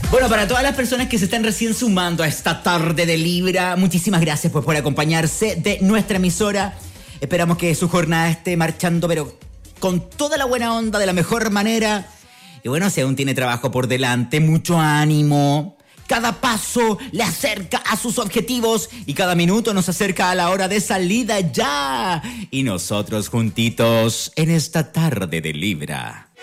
Bueno, para todas las personas que se están recién sumando a esta tarde de Libra, muchísimas gracias pues, por acompañarse de nuestra emisora. Esperamos que su jornada esté marchando, pero con toda la buena onda, de la mejor manera. Y bueno, si aún tiene trabajo por delante, mucho ánimo. Cada paso le acerca a sus objetivos y cada minuto nos acerca a la hora de salida ya. Y nosotros juntitos en esta tarde de Libra.